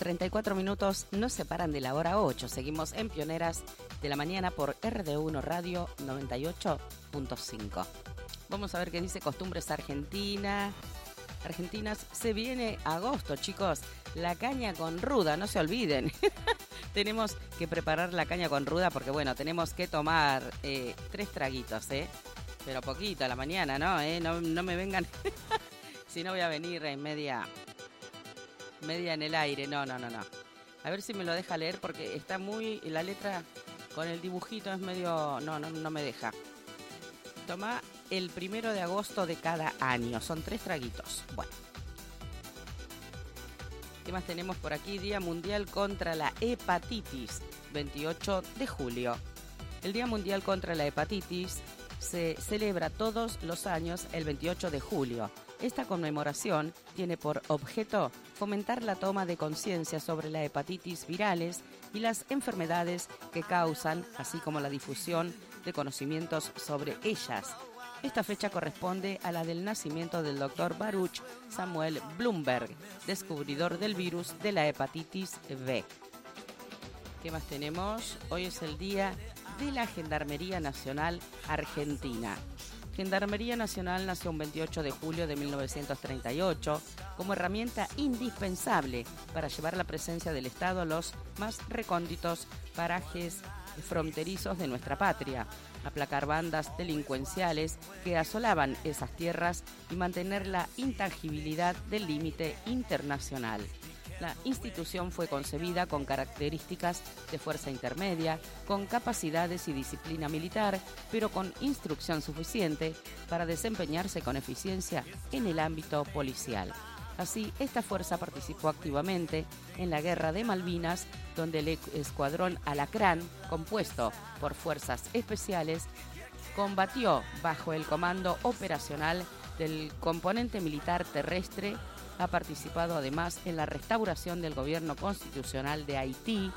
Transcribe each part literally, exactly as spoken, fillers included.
treinta y cuatro minutos nos separan de la hora ocho. Seguimos en Pioneras de la Mañana por R D uno Radio noventa y ocho punto cinco. Vamos a ver qué dice Costumbres Argentina. Argentinas, se viene agosto, chicos. La caña con ruda, no se olviden. Tenemos que preparar la caña con ruda porque, bueno, tenemos que tomar eh, tres traguitos, ¿eh? Pero poquito a la mañana, ¿no? ¿Eh? No, no me vengan... si no voy a venir en media... Media en el aire, no, no, no, no. A ver si me lo deja leer porque está muy... La letra con el dibujito es medio... No, no, no me deja. Toma el primero de agosto de cada año. Son tres traguitos. Bueno. ¿Qué más tenemos por aquí? Día Mundial contra la Hepatitis, veintiocho de julio. El Día Mundial contra la Hepatitis se celebra todos los años el veintiocho de julio. Esta conmemoración tiene por objeto fomentar la toma de conciencia sobre la hepatitis virales y las enfermedades que causan, así como la difusión de conocimientos sobre ellas. Esta fecha corresponde a la del nacimiento del doctor Baruch Samuel Blumberg, descubridor del virus de la hepatitis B. ¿Qué más tenemos? Hoy es el día de la Gendarmería Nacional Argentina. Gendarmería Nacional nació un veintiocho de julio de mil novecientos treinta y ocho como herramienta indispensable para llevar la presencia del Estado a los más recónditos parajes fronterizos de nuestra patria, aplacar bandas delincuenciales que asolaban esas tierras y mantener la intangibilidad del límite internacional. La institución fue concebida con características de fuerza intermedia, con capacidades y disciplina militar, pero con instrucción suficiente para desempeñarse con eficiencia en el ámbito policial. Así, esta fuerza participó activamente en la Guerra de Malvinas, donde el escuadrón Alacrán, compuesto por fuerzas especiales, combatió bajo el comando operacional del componente militar terrestre. Ha participado además en la restauración del gobierno constitucional de Haití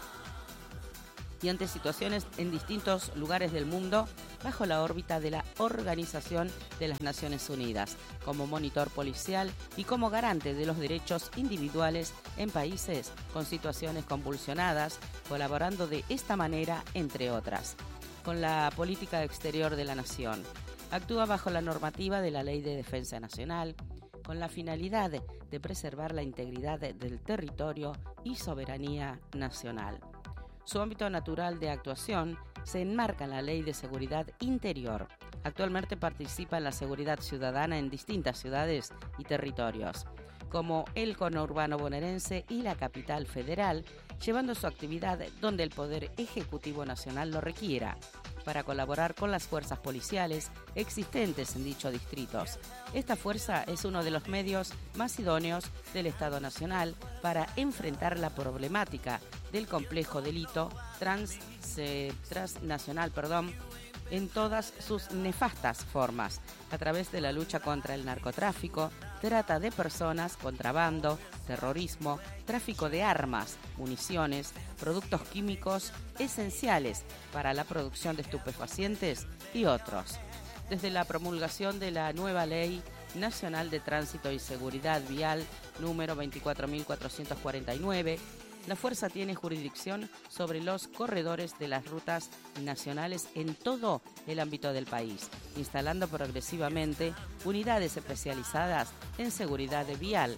y ante situaciones en distintos lugares del mundo bajo la órbita de la Organización de las Naciones Unidas, como monitor policial y como garante de los derechos individuales en países con situaciones convulsionadas, colaborando de esta manera, entre otras, con la política exterior de la nación. Actúa bajo la normativa de la Ley de Defensa Nacional, con la finalidad de preservar la integridad del territorio y soberanía nacional. Su ámbito natural de actuación se enmarca en la Ley de Seguridad Interior. Actualmente participa en la seguridad ciudadana en distintas ciudades y territorios, como el conurbano bonaerense y la capital federal, llevando su actividad donde el Poder Ejecutivo Nacional lo requiera, para colaborar con las fuerzas policiales existentes en dichos distritos. Esta fuerza es uno de los medios más idóneos del Estado Nacional para enfrentar la problemática del complejo delito trans, eh, transnacional, perdón, en todas sus nefastas formas, a través de la lucha contra el narcotráfico, trata de personas, contrabando, terrorismo, tráfico de armas, municiones, productos químicos esenciales para la producción de estupefacientes y otros. Desde la promulgación de la nueva Ley Nacional de Tránsito y Seguridad Vial número veinticuatro mil cuatrocientos cuarenta y nueve, la Fuerza tiene jurisdicción sobre los corredores de las rutas nacionales en todo el ámbito del país, instalando progresivamente unidades especializadas en seguridad vial.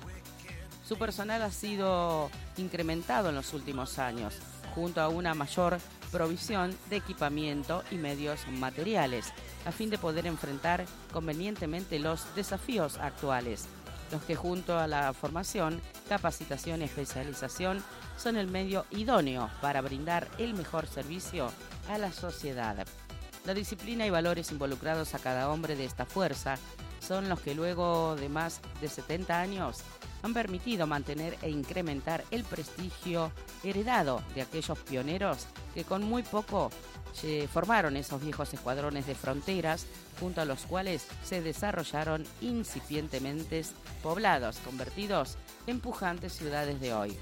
Su personal ha sido incrementado en los últimos años, junto a una mayor provisión de equipamiento y medios materiales, a fin de poder enfrentar convenientemente los desafíos actuales, los que junto a la formación, capacitación y especialización son el medio idóneo para brindar el mejor servicio a la sociedad. La disciplina y valores involucrados a cada hombre de esta fuerza son los que luego de más de setenta años han permitido mantener e incrementar el prestigio heredado de aquellos pioneros que con muy poco eh, formaron esos viejos escuadrones de fronteras, junto a los cuales se desarrollaron incipientemente poblados convertidos en pujantes ciudades de hoy.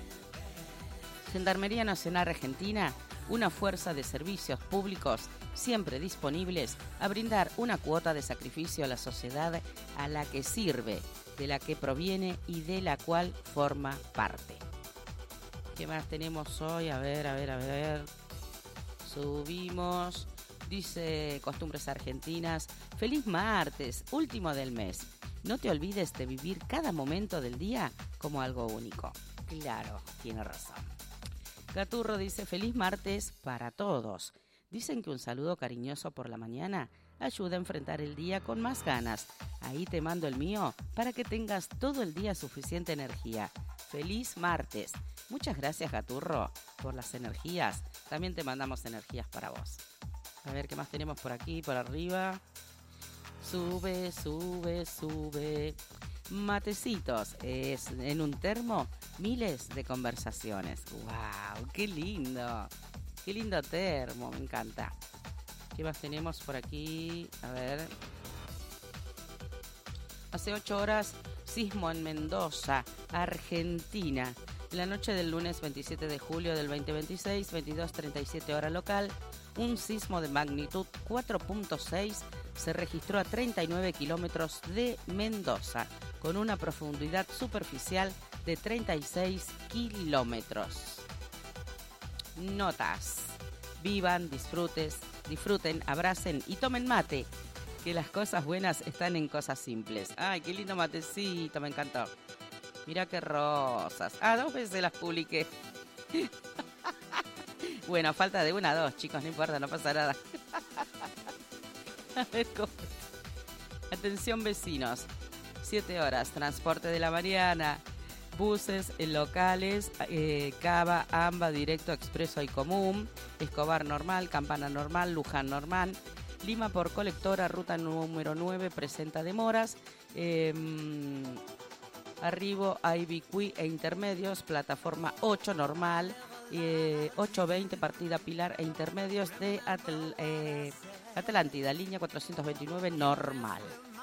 Gendarmería Nacional Argentina, una fuerza de servicios públicos siempre disponibles a brindar una cuota de sacrificio a la sociedad a la que sirve, de la que proviene y de la cual forma parte. ¿Qué más tenemos hoy? A ver, a ver, a ver. Subimos. Dice Costumbres Argentinas. Feliz martes, último del mes. No te olvides de vivir cada momento del día como algo único. Claro, tiene razón. Gaturro dice, feliz martes para todos. Dicen que un saludo cariñoso por la mañana ayuda a enfrentar el día con más ganas. Ahí te mando el mío para que tengas todo el día suficiente energía. Feliz martes. Muchas gracias, Gaturro, por las energías. También te mandamos energías para vos. A ver qué más tenemos por aquí, por arriba. Sube, sube, sube. Matecitos. Es en un termo, miles de conversaciones. ¡Wow! ¡Qué lindo! ¡Qué lindo termo! Me encanta. ¿Qué más tenemos por aquí? A ver. Hace ocho horas, sismo en Mendoza, Argentina. La noche del lunes veintisiete de julio del veinte veintiséis, veintidós treinta y siete hora local, un sismo de magnitud cuatro punto seis se registró a treinta y nueve kilómetros de Mendoza, con una profundidad superficial de treinta y seis kilómetros. Notas. Vivan, disfrutes, disfruten, abracen y tomen mate, que las cosas buenas están en cosas simples. Ay, qué lindo matecito, me encantó. Mirá qué rosas. Ah, dos veces las publiqué. Bueno, falta de una a dos, chicos, no importa, no pasa nada. A ver cómo. Atención, vecinos. Siete horas, transporte de la Mariana. Buses locales, eh, Cava, AMBA, Directo, Expreso y Común. Escobar normal, Campana normal, Luján normal. Lima por colectora, ruta número nueve, presenta demoras. Eh, Arribo, Ibicuí e intermedios, plataforma ocho normal, eh, ocho veinte partida Pilar e intermedios de Atl, eh, Atlántida, línea cuatrocientos veintinueve normal.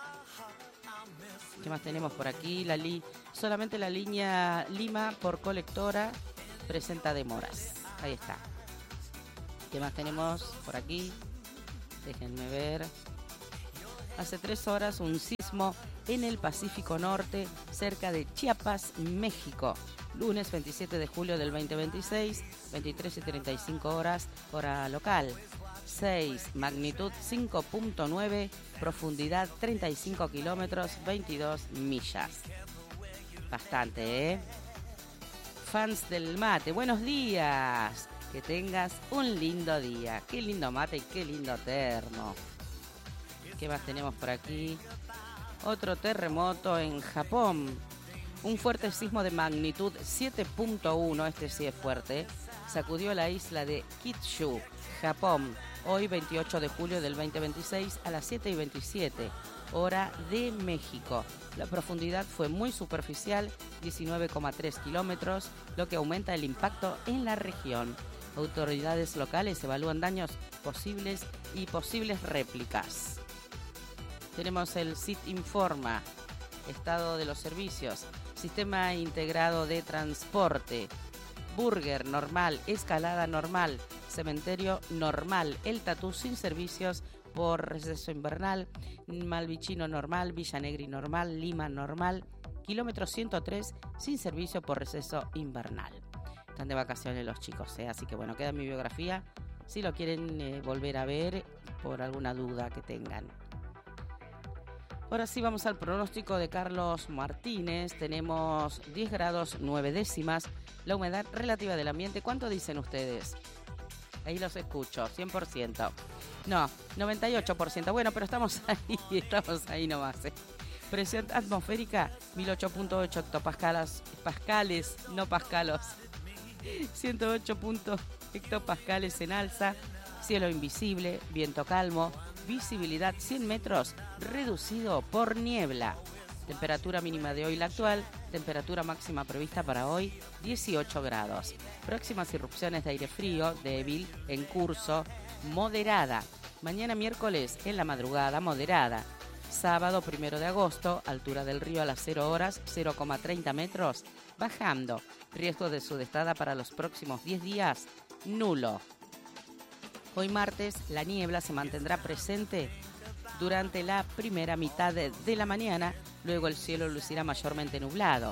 ¿Qué más tenemos por aquí? La li, solamente la línea Lima por colectora presenta demoras. Ahí está. ¿Qué más tenemos por aquí? Déjenme ver. Hace tres horas un sismo en el Pacífico Norte, cerca de Chiapas, México. Lunes veintisiete de julio del veinte veintiséis, veintitrés y treinta y cinco horas, hora local. seis, magnitud cinco punto nueve, profundidad treinta y cinco kilómetros, veintidós millas. Bastante, ¿eh? Fans del mate, buenos días. Que tengas un lindo día. Qué lindo mate y qué lindo termo. ¿Qué más tenemos por aquí? Otro terremoto en Japón. Un fuerte sismo de magnitud siete punto uno, este sí es fuerte, sacudió la isla de Kyushu, Japón, hoy veintiocho de julio del veinte veintiséis a las siete y veintisiete, hora de México. La profundidad fue muy superficial, diecinueve coma tres kilómetros, lo que aumenta el impacto en la región. Autoridades locales evalúan daños posibles y posibles réplicas. Tenemos el S I T Informa, estado de los servicios, sistema integrado de transporte, burger normal, escalada normal, cementerio normal, el Tatú sin servicios por receso invernal, Malvichino normal, Villa Negri normal, Lima normal, kilómetro ciento tres sin servicio por receso invernal. Están de vacaciones los chicos, ¿eh? Así que bueno, queda mi biografía si lo quieren eh, volver a ver por alguna duda que tengan. Ahora sí vamos al pronóstico de Carlos Martínez. Tenemos diez grados nueve décimas. La humedad relativa del ambiente, ¿cuánto dicen ustedes? Ahí los escucho, cien por ciento. No, noventa y ocho por ciento. Bueno, pero estamos ahí, estamos ahí nomás. ¿eh? Presión atmosférica, mil ocho punto ocho hectopascales, pascales, no pascalos. ciento ocho hectopascales en alza. Cielo invisible, viento calmo. Visibilidad cien metros, reducido por niebla. Temperatura mínima de hoy la actual, temperatura máxima prevista para hoy, dieciocho grados. Próximas irrupciones de aire frío, débil, en curso, moderada. Mañana miércoles, en la madrugada, moderada. Sábado primero de agosto, altura del río a las cero horas, cero coma treinta metros, bajando. Riesgo de sudestada para los próximos diez días, nulo. Hoy martes, la niebla se mantendrá presente durante la primera mitad de, de la mañana, luego el cielo lucirá mayormente nublado.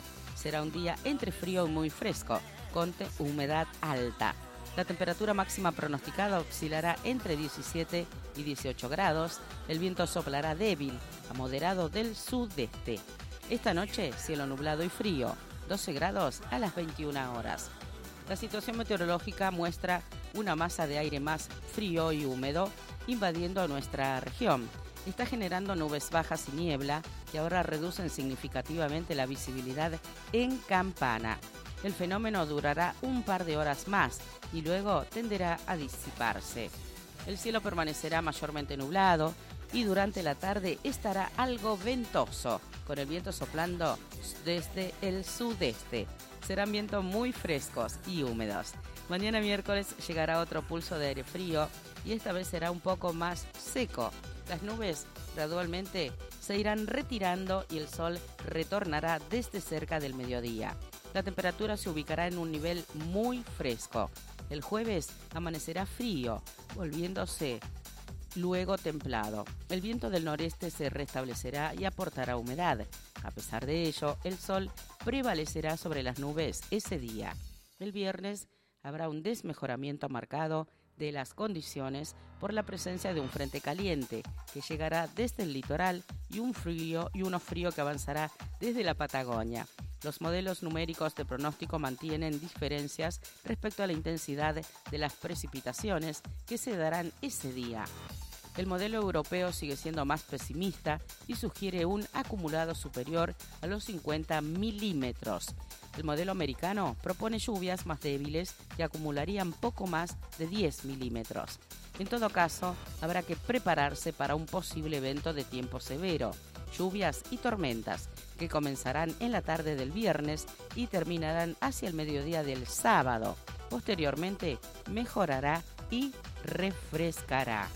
Será un día entre frío y muy fresco, con te- humedad alta. La temperatura máxima pronosticada oscilará entre diecisiete y dieciocho grados. El viento soplará débil a moderado del sudeste. Esta noche, cielo nublado y frío, doce grados a las veintiuna horas. La situación meteorológica muestra una masa de aire más frío y húmedo invadiendo nuestra región. Está generando nubes bajas y niebla que ahora reducen significativamente la visibilidad en Campana. El fenómeno durará un par de horas más y luego tenderá a disiparse. El cielo permanecerá mayormente nublado y durante la tarde estará algo ventoso, con el viento soplando desde el sudeste. Serán vientos muy frescos y húmedos. Mañana miércoles llegará otro pulso de aire frío y esta vez será un poco más seco. Las nubes gradualmente se irán retirando y el sol retornará desde cerca del mediodía. La temperatura se ubicará en un nivel muy fresco. El jueves amanecerá frío, volviéndose luego templado. El viento del noreste se restablecerá y aportará humedad. A pesar de ello, el sol prevalecerá sobre las nubes ese día. El viernes habrá un desmejoramiento marcado de las condiciones por la presencia de un frente caliente que llegará desde el litoral y un frío y uno frío que avanzará desde la Patagonia. Los modelos numéricos de pronóstico mantienen diferencias respecto a la intensidad de las precipitaciones que se darán ese día. El modelo europeo sigue siendo más pesimista y sugiere un acumulado superior a los cincuenta milímetros. El modelo americano propone lluvias más débiles que acumularían poco más de diez milímetros. En todo caso, habrá que prepararse para un posible evento de tiempo severo, lluvias y tormentas, que comenzarán en la tarde del viernes y terminarán hacia el mediodía del sábado. Posteriormente, mejorará y refrescará.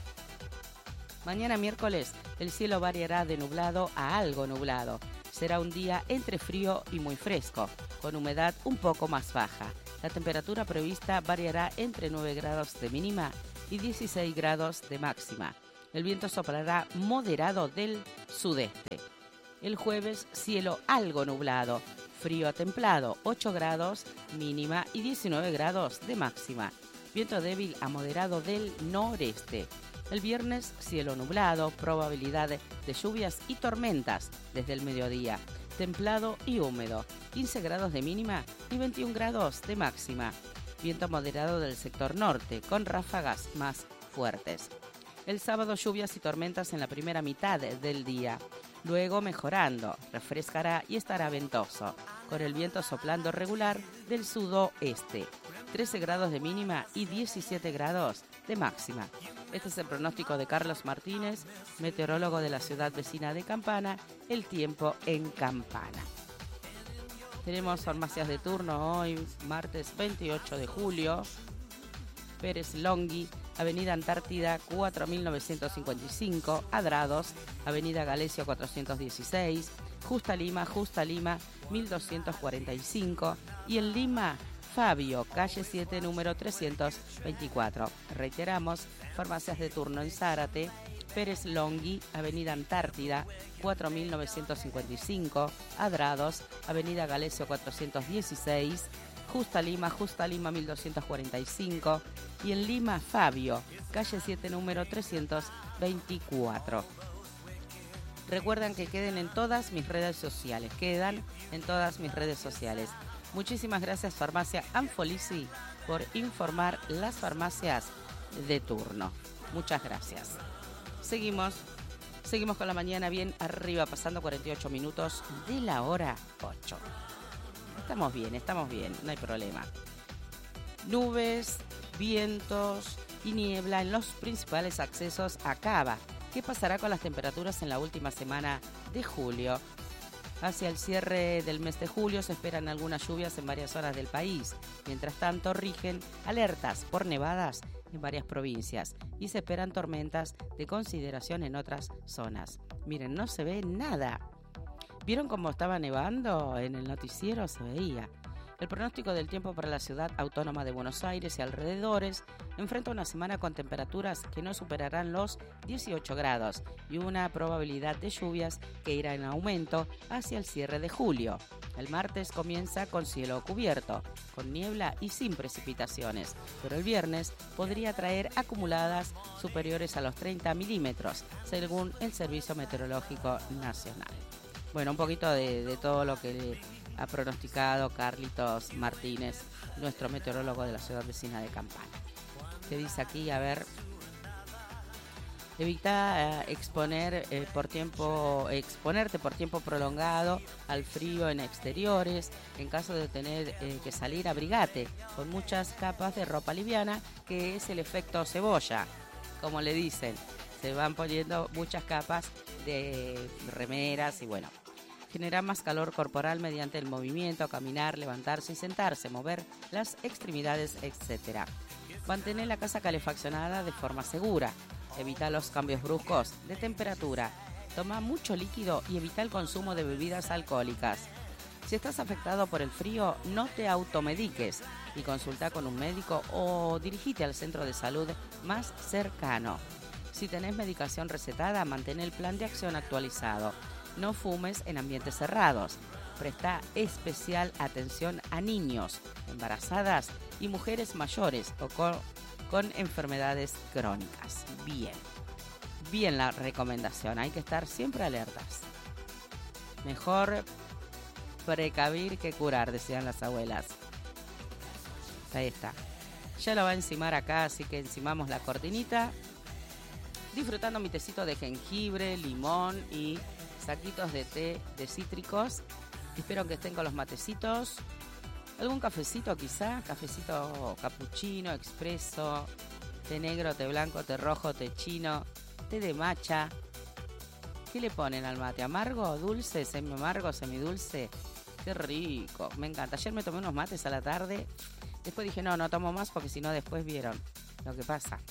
Mañana miércoles, el cielo variará de nublado a algo nublado. Será un día entre frío y muy fresco, con humedad un poco más baja. La temperatura prevista variará entre nueve grados de mínima y dieciséis grados de máxima. El viento soplará moderado del sudeste. El jueves, cielo algo nublado, frío a templado, ocho grados mínima y diecinueve grados de máxima. Viento débil a moderado del noreste. El viernes, cielo nublado, probabilidad de lluvias y tormentas desde el mediodía. Templado y húmedo, quince grados de mínima y veintiún grados de máxima. Viento moderado del sector norte, con ráfagas más fuertes. El sábado, lluvias y tormentas en la primera mitad del día. Luego mejorando, refrescará y estará ventoso, con el viento soplando regular del sudoeste. trece grados de mínima y diecisiete grados de máxima. Este es el pronóstico de Carlos Martínez, meteorólogo de la ciudad vecina de Campana, el tiempo en Campana. Tenemos farmacias de turno hoy, martes veintiocho de julio. Pérez Longhi, Avenida Antártida cuatro mil novecientos cincuenta y cinco, Adrados, Avenida Galesio cuatrocientos dieciséis, Justa Lima, Justa Lima mil doscientos cuarenta y cinco y en Lima, Fabio, calle siete, número trescientos veinticuatro. Reiteramos, farmacias de turno en Zárate, Pérez Longhi, Avenida Antártida cuatro mil novecientos cincuenta y cinco, Adrados, Avenida Galesio cuatrocientos dieciséis, Justa Lima, Justa Lima mil doscientos cuarenta y cinco y en Lima, Fabio, calle siete, número trescientos veinticuatro. Recuerden que queden en todas mis redes sociales, quedan en todas mis redes sociales. Muchísimas gracias Farmacia Anfolisi por informar las farmacias de turno. Muchas gracias. Seguimos, seguimos con la mañana bien arriba, pasando cuarenta y ocho minutos de la hora ocho. Estamos bien, estamos bien, no hay problema. Nubes, vientos y niebla en los principales accesos a Cava. ¿Qué pasará con las temperaturas en la última semana de julio? Hacia el cierre del mes de julio se esperan algunas lluvias en varias zonas del país. Mientras tanto, rigen alertas por nevadas en varias provincias y se esperan tormentas de consideración en otras zonas. Miren, no se ve nada. ¿Vieron cómo estaba nevando? En el noticiero se veía. El pronóstico del tiempo para la ciudad autónoma de Buenos Aires y alrededores enfrenta una semana con temperaturas que no superarán los dieciocho grados y una probabilidad de lluvias que irá en aumento hacia el cierre de julio. El martes comienza con cielo cubierto, con niebla y sin precipitaciones, pero el viernes podría traer acumuladas superiores a los treinta milímetros, según el Servicio Meteorológico Nacional. Bueno, un poquito de, de todo lo que ha pronosticado Carlitos Martínez, nuestro meteorólogo de la ciudad vecina de Campana. ¿Qué dice aquí? A ver. Evita eh, exponer eh, por tiempo, exponerte por tiempo prolongado al frío en exteriores. En caso de tener eh, que salir, abrigate con muchas capas de ropa liviana, que es el efecto cebolla, como le dicen. Se van poniendo muchas capas de remeras y bueno. Generar más calor corporal mediante el movimiento, caminar, levantarse y sentarse, mover las extremidades, etcétera. Mantener la casa calefaccionada de forma segura. Evita los cambios bruscos de temperatura. Toma mucho líquido y evita el consumo de bebidas alcohólicas. Si estás afectado por el frío, no te automediques y consulta con un médico o dirigite al centro de salud más cercano. Si tenés medicación recetada, mantén el plan de acción actualizado. No fumes en ambientes cerrados. Presta especial atención a niños, embarazadas y mujeres mayores o con, con enfermedades crónicas. Bien, bien la recomendación. Hay que estar siempre alertas. Mejor precavir que curar, decían las abuelas. Ahí está. Ya lo va a encimar acá, así que encimamos la cortinita. Disfrutando mi tecito de jengibre, limón y saquitos de té de cítricos. Espero que estén con los matecitos. Algún cafecito quizá, cafecito capuchino, expreso, té negro, té blanco, té rojo, té chino, té de matcha. ¿Qué le ponen al mate? ¿Amargo, dulce, semi amargo, semidulce? Qué rico, me encanta. Ayer me tomé unos mates a la tarde. Después dije, no, no tomo más porque si no después vieron lo que pasa.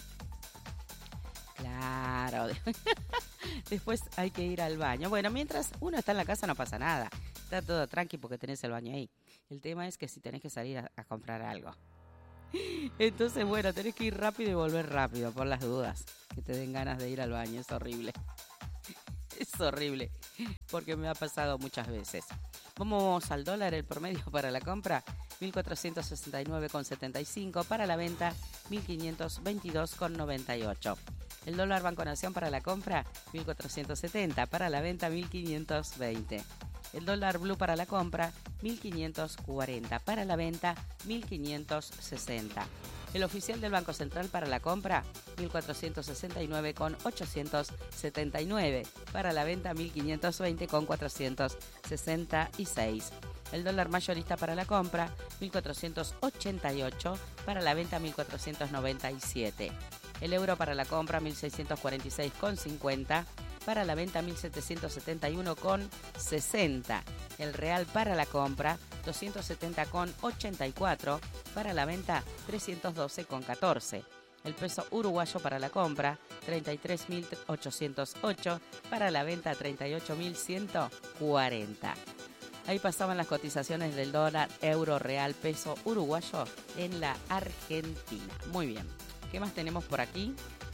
Claro. Después hay que ir al baño. Bueno, mientras uno está en la casa no pasa nada. Está todo tranqui porque tenés el baño ahí. El tema es que si tenés que salir a, a comprar algo. Entonces, bueno, tenés que ir rápido y volver rápido por las dudas. Que te den ganas de ir al baño. Es horrible. Es horrible. Porque me ha pasado muchas veces. Vamos al dólar, el promedio para la compra, mil cuatrocientos sesenta y nueve con setenta y cinco. Para la venta, mil quinientos veintidós con noventa y ocho. El dólar Banco Nación para la compra, mil cuatrocientos setenta. Para la venta, mil quinientos veinte. El dólar blue para la compra, mil quinientos cuarenta. Para la venta, mil quinientos sesenta. El oficial del Banco Central para la compra, mil cuatrocientos sesenta y nueve con ochocientos setenta y nueve. Para la venta, mil quinientos veinte con cuatrocientos sesenta y seis. El dólar mayorista para la compra, mil cuatrocientos ochenta y ocho. Para la venta, mil cuatrocientos noventa y siete. El euro para la compra, mil seiscientos cuarenta y seis con cincuenta. Para la venta, mil setecientos setenta y uno con sesenta. El real para la compra, doscientos setenta con ochenta y cuatro. Para la venta, trescientos doce con catorce. El peso uruguayo para la compra, treinta y tres mil ochocientos ocho. Para la venta, treinta y ocho mil ciento cuarenta. Ahí pasaban las cotizaciones del dólar, euro, real, peso uruguayo en la Argentina. Muy bien. ¿Qué más tenemos por aquí?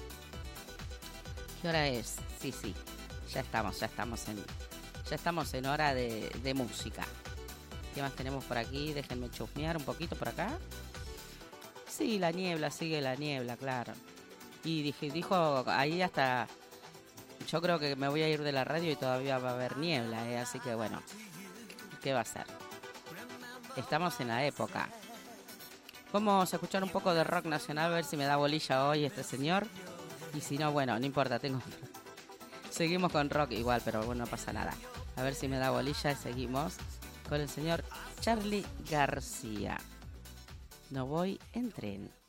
¿Qué hora es? Sí, sí. Ya estamos, ya estamos en, ya estamos en hora de, de música. ¿Qué más tenemos por aquí? Déjenme chusmear un poquito por acá. Sí, la niebla, sigue la niebla, claro. Y dije, dijo ahí hasta... Yo creo que me voy a ir de la radio y todavía va a haber niebla, ¿eh? Así que bueno, ¿qué va a ser? Estamos en la época. Vamos a escuchar un poco de rock nacional, a ver si me da bolilla hoy este señor. Y si no, bueno, no importa, tengo... Seguimos con rock igual, pero bueno, no pasa nada. A ver si me da bolilla y seguimos con el señor Charly García. No voy en tren.